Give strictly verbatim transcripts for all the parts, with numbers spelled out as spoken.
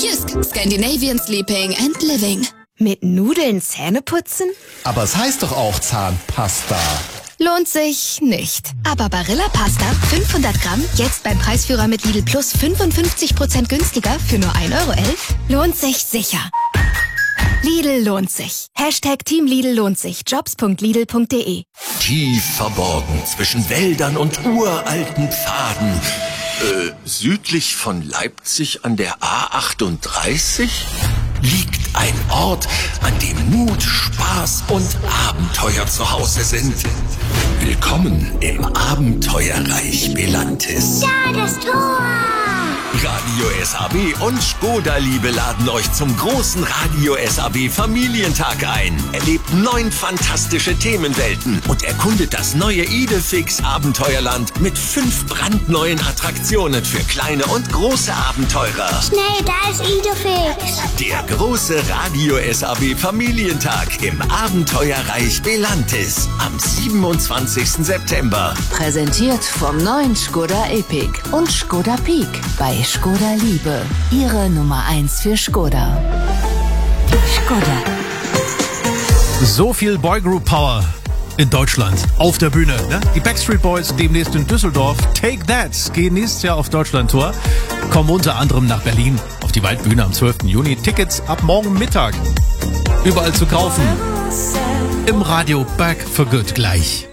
Jysk, Scandinavian Sleeping and Living. Mit Nudeln Zähne putzen? Aber es heißt doch auch Zahnpasta. Lohnt sich nicht. Aber Barilla Pasta fünfhundert Gramm, jetzt beim Preisführer mit Lidl Plus fünfundfünfzig Prozent günstiger für nur ein Euro elf, lohnt sich sicher. Lidl lohnt sich. Hashtag Team Lidl lohnt sich. Jobs punkt lidl punkt de. Tief verborgen zwischen Wäldern und uralten Pfaden. Äh, südlich von Leipzig an der A achtunddreißig liegt ein Ort, an dem Mut, Spaß und Abenteuer zu Hause sind. Willkommen im Abenteuerreich Belantis. Da, das Tor! Radio S A B und Skoda Liebe laden euch zum großen Radio S A B Familientag ein. Erlebt neun fantastische Themenwelten und erkundet das neue Idefix Abenteuerland mit fünf brandneuen Attraktionen für kleine und große Abenteurer. Schnell, da ist Idefix. Der große Radio S A B Familientag im Abenteuerreich Belantis am siebenundzwanzigsten September. Präsentiert vom neuen Skoda Epic und Skoda Peak bei Skoda Liebe, Ihre Nummer eins für Skoda. Skoda. So viel Boygroup Power in Deutschland auf der Bühne. Ne? Die Backstreet Boys demnächst in Düsseldorf. Take That gehen nächstes Jahr auf Deutschland-Tour. Kommen unter anderem nach Berlin auf die Waldbühne am zwölften Juni. Tickets ab morgen Mittag. Überall zu kaufen. Im Radio Back for Good gleich.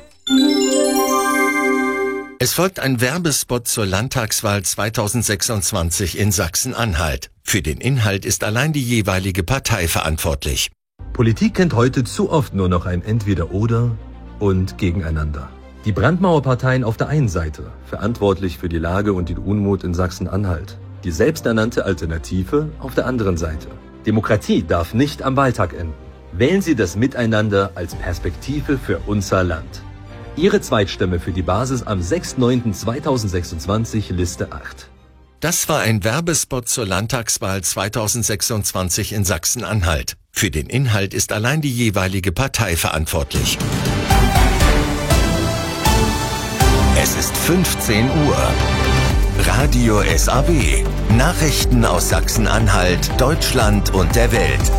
Es folgt ein Werbespot zur Landtagswahl zweitausendsechsundzwanzig in Sachsen-Anhalt. Für den Inhalt ist allein die jeweilige Partei verantwortlich. Politik kennt heute zu oft nur noch ein Entweder-Oder und Gegeneinander. Die Brandmauerparteien auf der einen Seite, verantwortlich für die Lage und den Unmut in Sachsen-Anhalt. Die selbsternannte Alternative auf der anderen Seite. Demokratie darf nicht am Wahltag enden. Wählen Sie das Miteinander als Perspektive für unser Land. Ihre Zweitstimme für die Basis am sechster neunter zweitausendsechsundzwanzig, Liste acht. Das war ein Werbespot zur Landtagswahl zweitausendsechsundzwanzig in Sachsen-Anhalt. Für den Inhalt ist allein die jeweilige Partei verantwortlich. Es ist fünfzehn Uhr. Radio S A B. Nachrichten aus Sachsen-Anhalt, Deutschland und der Welt.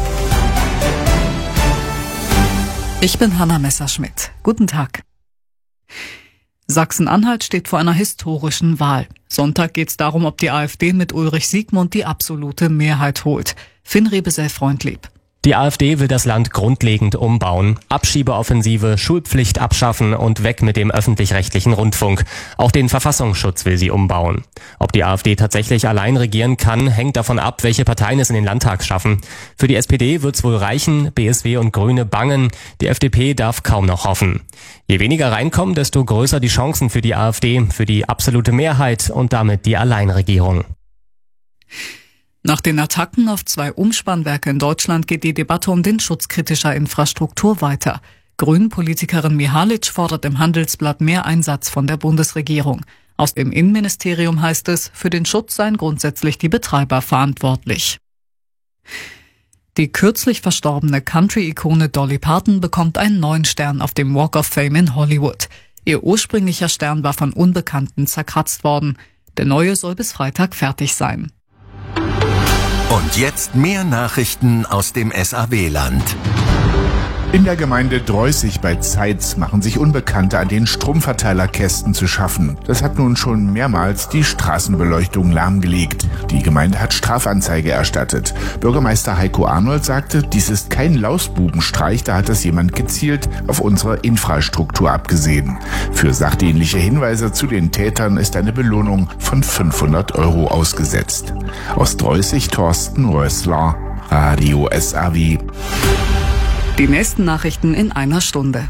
Ich bin Hanna Messerschmidt. Guten Tag. Sachsen-Anhalt steht vor einer historischen Wahl. Sonntag geht es darum, ob die AfD mit Ulrich Siegmund die absolute Mehrheit holt. Finn Rebesell-Freundlieb. Die AfD will das Land grundlegend umbauen, Abschiebeoffensive, Schulpflicht abschaffen und weg mit dem öffentlich-rechtlichen Rundfunk. Auch den Verfassungsschutz will sie umbauen. Ob die AfD tatsächlich allein regieren kann, hängt davon ab, welche Parteien es in den Landtag schaffen. Für die S P D wird's wohl reichen, B S W und Grüne bangen, die F D P darf kaum noch hoffen. Je weniger reinkommen, desto größer die Chancen für die AfD, für die absolute Mehrheit und damit die Alleinregierung. Nach den Attacken auf zwei Umspannwerke in Deutschland geht die Debatte um den Schutz kritischer Infrastruktur weiter. Grünen-Politikerin Mihalic fordert im Handelsblatt mehr Einsatz von der Bundesregierung. Aus dem Innenministerium heißt es, für den Schutz seien grundsätzlich die Betreiber verantwortlich. Die kürzlich verstorbene Country-Ikone Dolly Parton bekommt einen neuen Stern auf dem Walk of Fame in Hollywood. Ihr ursprünglicher Stern war von Unbekannten zerkratzt worden. Der neue soll bis Freitag fertig sein. Und jetzt mehr Nachrichten aus dem S A B-Land. In der Gemeinde Dreußig bei Zeitz machen sich Unbekannte an den Stromverteilerkästen zu schaffen. Das hat nun schon mehrmals die Straßenbeleuchtung lahmgelegt. Die Gemeinde hat Strafanzeige erstattet. Bürgermeister Heiko Arnold sagte, dies ist kein Lausbubenstreich, da hat das jemand gezielt auf unsere Infrastruktur abgesehen. Für sachdienliche Hinweise zu den Tätern ist eine Belohnung von fünfhundert Euro ausgesetzt. Aus Dreußig Thorsten Rössler, Radio S A B. Die nächsten Nachrichten in einer Stunde.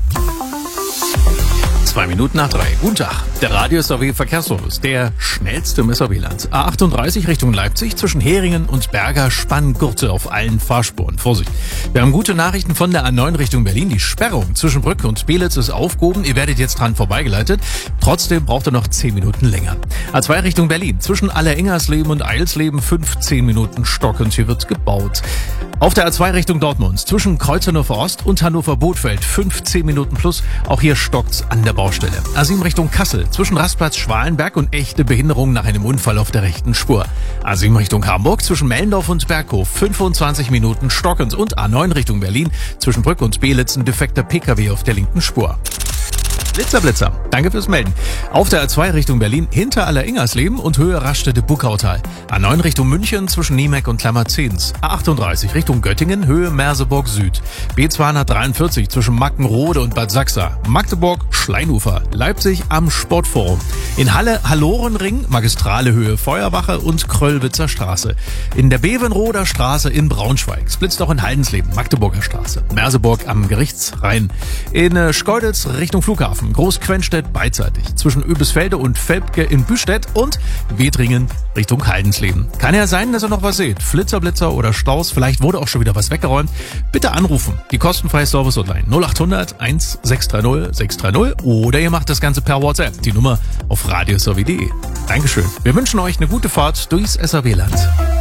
Zwei Minuten nach drei. Guten Tag. Der Radio S A B Verkehrsservice, der schnellste im S A B-Land. A achtunddreißig Richtung Leipzig zwischen Heringen und Berger Spanngurte auf allen Fahrspuren. Vorsicht. Wir haben gute Nachrichten von der A neun Richtung Berlin. Die Sperrung zwischen Brücke und Belitz ist aufgehoben. Ihr werdet jetzt dran vorbeigeleitet. Trotzdem braucht ihr noch zehn Minuten länger. A zwei Richtung Berlin zwischen Alleringersleben und Eilsleben fünfzehn Minuten stockend. Hier wird gebaut. Auf der A zwei Richtung Dortmund zwischen Kreuz Hannover Ost und Hannover Bothfeld fünfzehn Minuten plus. Auch hier stockt's an der Baustelle. A sieben Richtung Kassel zwischen Rastplatz Schwalenberg und echte Behinderung nach einem Unfall auf der rechten Spur. A sieben Richtung Hamburg zwischen Mellendorf und Berghof fünfundzwanzig Minuten stockend und A neun Richtung Berlin zwischen Brück und Belitz ein defekter P K W auf der linken Spur. Blitzer, Blitzer. Danke fürs Melden. Auf der A zwei Richtung Berlin hinter Aller-Ingersleben und Höhe Raststätte-Buckautal. A neun Richtung München zwischen Niemeck und Klammerzehns. A achtunddreißig Richtung Göttingen, Höhe Merseburg Süd. B zweihundertdreiundvierzig zwischen Mackenrode und Bad Sachsa. Magdeburg, Schleinufer. Leipzig am Sportforum. In Halle, Hallorenring, Magistrale Höhe Feuerwache und Kröllwitzer Straße. In der Bevenroder Straße in Braunschweig. Es blitzt auch in Haldensleben, Magdeburger Straße. Merseburg am Gerichtsrhein. In äh, Schkeuditz Richtung Flughafen. Großquenstedt beidseitig. Zwischen Öbisfelde und Velpke in Büstedt und Wedringen Richtung Haldensleben. Kann ja sein, dass ihr noch was seht. Flitzer, Blitzer oder Staus. Vielleicht wurde auch schon wieder was weggeräumt. Bitte anrufen. Die kostenfreie Service-Hotline null acht hundert eins sechs drei null sechs drei null oder ihr macht das Ganze per WhatsApp. Die Nummer auf radios r w punkt d e. Dankeschön. Wir wünschen euch eine gute Fahrt durchs S R W-Land.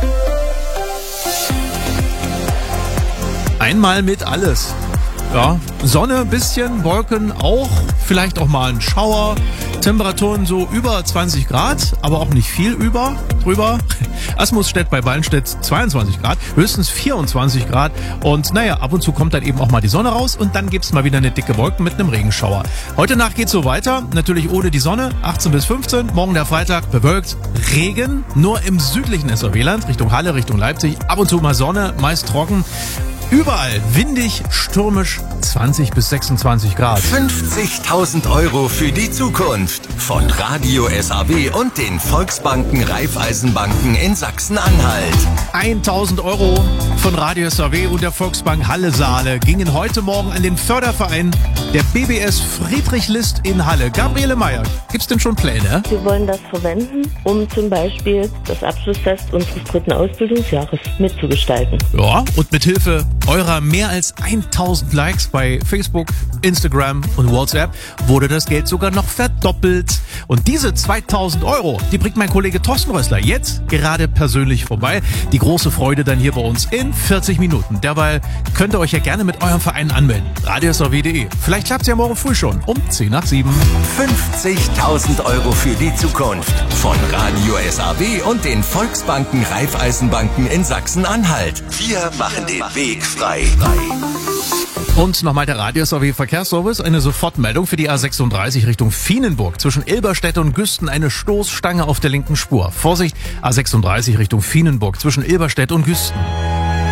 Einmal mit alles. Ja, Sonne, bisschen, Wolken auch, vielleicht auch mal ein Schauer, Temperaturen so über zwanzig Grad, aber auch nicht viel über, drüber. Asmusstedt bei Ballenstedt zweiundzwanzig Grad, höchstens vierundzwanzig Grad und naja, ab und zu kommt dann eben auch mal die Sonne raus und dann gibt's mal wieder eine dicke Wolken mit einem Regenschauer. Heute Nacht geht's so weiter, natürlich ohne die Sonne, achtzehn bis fünfzehn, morgen der Freitag, bewölkt, Regen, nur im südlichen S R W-Land, Richtung Halle, Richtung Leipzig, ab und zu mal Sonne, meist trocken. Überall windig, stürmisch, zwanzig bis sechsundzwanzig Grad. fünfzigtausend Euro für die Zukunft von Radio S R W und den Volksbanken Raiffeisenbanken in Sachsen-Anhalt. tausend Euro von Radio S R W und der Volksbank Halle Saale gingen heute Morgen an den Förderverein der B B S Friedrich List in Halle. Gabriele Meyer, gibt's denn schon Pläne? Wir wollen das verwenden, um zum Beispiel das Abschlussfest unseres dritten Ausbildungsjahres mitzugestalten. Ja, und mit Hilfe eurer mehr als tausend Likes bei Facebook, Instagram und WhatsApp wurde das Geld sogar noch verdoppelt. Und diese zweitausend Euro, die bringt mein Kollege Thorsten Rössler jetzt gerade persönlich vorbei. Die große Freude dann hier bei uns in vierzig Minuten. Derweil könnt ihr euch ja gerne mit eurem Verein anmelden. radios r w punkt d e. Vielleicht klappt's ja morgen früh schon um zehn nach sieben. fünfzigtausend Euro für die Zukunft von Radio S R W und den Volksbanken Raiffeisenbanken in Sachsen-Anhalt. Wir machen den Weg frei. Und nochmal der Radio S R W Verkehrsservice, eine Sofortmeldung für die A sechsunddreißig Richtung Fienenburg. Zwischen Ilberstedt und Güsten eine Stoßstange auf der linken Spur. Vorsicht, A sechsunddreißig Richtung Fienenburg zwischen Ilberstedt und Güsten.